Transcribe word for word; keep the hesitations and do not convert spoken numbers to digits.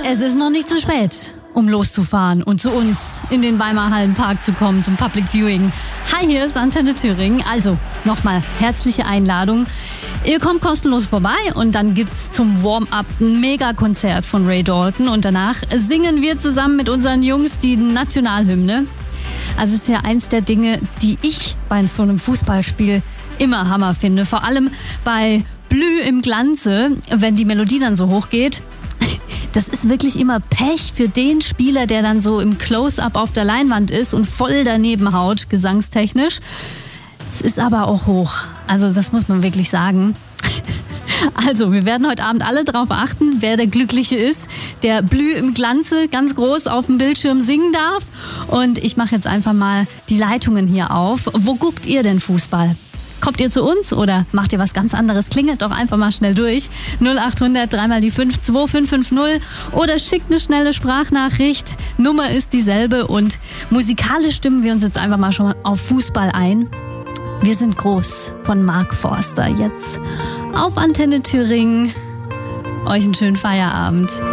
Es ist noch nicht zu spät, um loszufahren und zu uns in den Weimarer Hallenpark zu kommen, zum Public Viewing. Hi, hier ist Antenne Thüringen. Also, nochmal herzliche Einladung. Ihr kommt kostenlos vorbei und dann gibt's zum Warm-up ein Megakonzert von Ray Dalton und danach singen wir zusammen mit unseren Jungs die Nationalhymne. Also es ist ja eins der Dinge, die ich bei so einem Fußballspiel immer Hammer finde. Vor allem bei Blü im Glanze, wenn die Melodie dann so hoch geht. Das ist wirklich immer Pech für den Spieler, der dann so im Close-up auf der Leinwand ist und voll daneben haut, gesangstechnisch. Es ist aber auch hoch. Also das muss man wirklich sagen. Also, wir werden heute Abend alle darauf achten, wer der Glückliche ist, der Blü im Glanze ganz groß auf dem Bildschirm singen darf. Und ich mache jetzt einfach mal die Leitungen hier auf. Wo guckt ihr denn Fußball? Kommt ihr zu uns oder macht ihr was ganz anderes? Klingelt doch einfach mal schnell durch. null acht hundert drei mal die fünf zwei fünf fünf null oder schickt eine schnelle Sprachnachricht. Nummer ist dieselbe und musikalisch stimmen wir uns jetzt einfach mal schon mal auf Fußball ein. Wir sind groß von Mark Forster jetzt auf Antenne Thüringen. Euch einen schönen Feierabend.